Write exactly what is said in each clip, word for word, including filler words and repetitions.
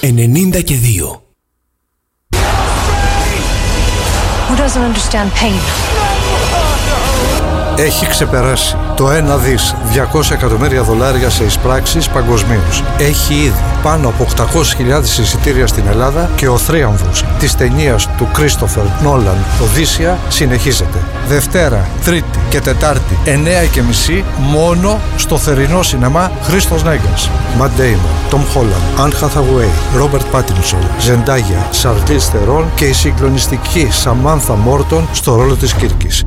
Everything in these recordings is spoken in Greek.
ενενήντα και δύο. Who doesn't understand pain? Έχει ξεπεράσει το ένα δις διακόσια εκατομμύρια δολάρια σε εισπράξεις παγκοσμίως. Έχει ήδη πάνω από οκτακόσιες χιλιάδες εισιτήρια στην Ελλάδα και ο θρίαμβος της ταινίας του Κρίστοφερ Νόλαν Οδύσσεια συνεχίζεται. Δευτέρα, Τρίτη και Τετάρτη εννέα και μισή μόνο στο θερινό σινεμά Χρήστος Νέγκας. Ματ Ντέιμον, Τομ Χόλαντ, Άν Χάθαουέι, Ρόμπερτ Πάτινσον, Ζεντάγια, Σαρλίζ Θερόν και η συγκλονιστική Σαμάνθα Μόρτον στο ρόλο της Κίρκης.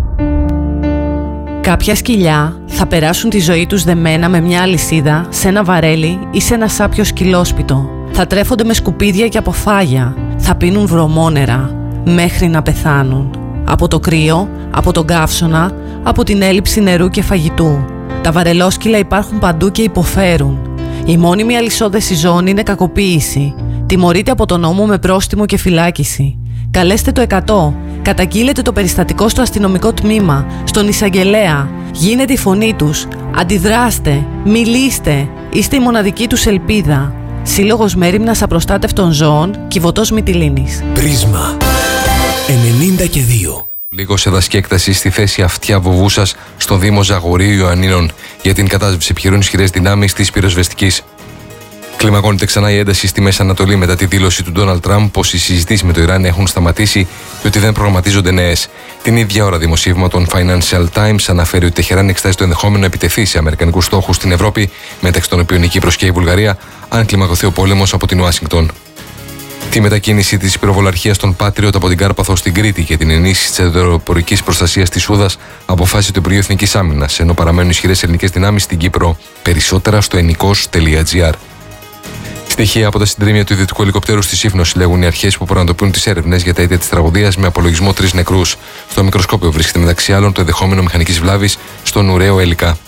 Κάποια σκυλιά θα περάσουν τη ζωή τους δεμένα με μια αλυσίδα σε ένα βαρέλι ή σε ένα σάπιο σκυλόσπιτο. Θα τρέφονται με σκουπίδια και αποφάγια. Θα πίνουν βρωμόνερα μέχρι να πεθάνουν. Από το κρύο, από τον καύσωνα, από την έλλειψη νερού και φαγητού. Τα βαρελόσκυλα υπάρχουν παντού και υποφέρουν. Η μόνιμη αλυσόδεση ζώων είναι κακοποίηση. Τιμωρείται από τον νόμο με πρόστιμο και φυλάκιση. Καλέστε το εκατό. Καταγγείλετε το περιστατικό στο αστυνομικό τμήμα, στον εισαγγελέα. Γίνετε η φωνή τους. Αντιδράστε. Μιλήστε. Είστε η μοναδική τους ελπίδα. Σύλλογος Μέριμνας Απροστάτευτων Ζώων, Κιβωτός Μυτιλήνης. Πρίσμα ενενήντα και δύο. Λίγο σε δασική έκταση στη θέση Αυτιά Βοβούσας στο Δήμο Ζαγορείου Ιωαννίνων για την κατάσβεση επιχειρούν ισχυρές δυνάμεις της πυροσβεστικής. Κλιμακώνεται ξανά η ένταση στη Μέση Ανατολή μετά τη δήλωση του Ντόναλντ Τραμπ πως οι συζητήσεις με το Ιράν έχουν σταματήσει και ότι δεν προγραμματίζονται νέες. Την ίδια ώρα, δημοσίευμα των Financial Times αναφέρει ότι η Τεχεράνη εξετάζει το ενδεχόμενο να επιτεθεί σε αμερικανικούς στόχους στην Ευρώπη, μεταξύ των οποίων η Κύπρος και η Βουλγαρία, αν κλιμακωθεί ο πόλεμος από την Ουάσιγκτον. Τη μετακίνηση της πυροβολαρχίας των Patriot από την Κάρπαθο στην Κρήτη και την ενίσχυση της αεροπορικής προστασίας της Σούδας αποφάσισε το Υπουργείο Εθνικής Άμυνας, ενώ παραμένουν ισχυρές ελληνικές δυνάμεις στην Κύπρο. Περισσότερα στο ενικός τελεία τζι άρ. Στοιχεία από τα συντρίμμια του ιδιωτικού ελικοπτέρου στη Σύφνο συλλέγουν οι αρχές που πραγματοποιούν τις έρευνες για τα αίτια της τραγωδίας με απολογισμό τρεις νεκρούς. Στο μικροσκόπιο βρίσκεται μεταξύ άλλων το ενδεχόμενο μηχανικής βλάβης στον ουραίο Ελικά.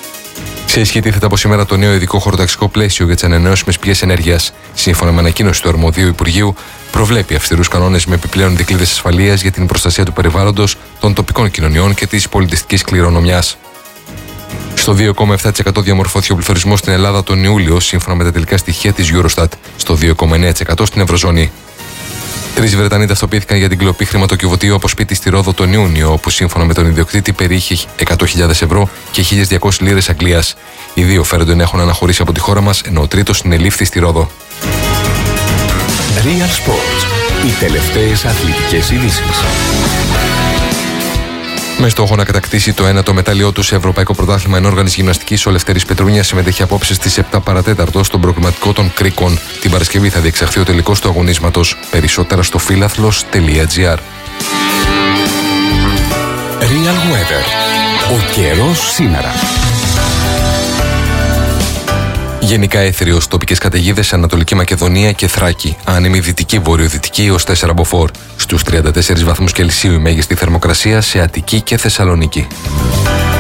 Σε ισχύ τίθεται από σήμερα το νέο ειδικό χωροταξικό πλαίσιο για τις ανανεώσιμες πηγές ενέργειας. Σύμφωνα με ανακοίνωση του αρμοδίου Υπουργείου, προβλέπει αυστηρούς κανόνες με επιπλέον δικλείδες ασφαλείας για την προστασία του περιβάλλοντος, των τοπικών κοινωνιών και της πολιτιστικής κληρονομιάς. Στο δύο κόμμα επτά τοις εκατό διαμορφώθηκε ο πληθωρισμός στην Ελλάδα τον Ιούλιο, σύμφωνα με τα τελικά στοιχεία της Eurostat, στο δύο κόμμα εννέα τοις εκατό στην Ευρωζώνη. Τρεις Βρετανοί ταυτοποιήθηκαν για την κλοπή χρηματοκιβωτίου από σπίτι στη Ρόδο τον Ιούνιο, όπου σύμφωνα με τον ιδιοκτήτη περιείχε εκατό χιλιάδες ευρώ και χίλιες διακόσιες λίρες Αγγλίας. Οι δύο φέρονται να έχουν αναχωρήσει από τη χώρα μας, ενώ ο τρίτος συνελήφθη στη Ρόδο. Real Sports. Οι τελευταίες αθλητικές ειδήσεις. Με στόχο να κατακτήσει το ένατο μετάλλιό του σε Ευρωπαϊκό Πρωτάθλημα Ενόργανης Γυμναστικής, ο Λευτέρης Πετρούνιας συμμετέχει απόψε στις επτά παρατέταρτο στον προκριματικό των Κρίκων. Την Παρασκευή θα διεξαχθεί ο τελικός του αγωνίσματος. Περισσότερα στο φύλαθλος τελεία τζι άρ. Real Weather. Ο καιρός σήμερα. Γενικά έθριος, τοπικές καταιγίδες σε Ανατολική Μακεδονία και Θράκη. Άνεμη δυτική βορειοδυτική έως τέσσερα μποφόρ. Στους τριάντα τέσσερις βαθμούς Κελσίου η μέγιστη θερμοκρασία σε Αττική και Θεσσαλονίκη.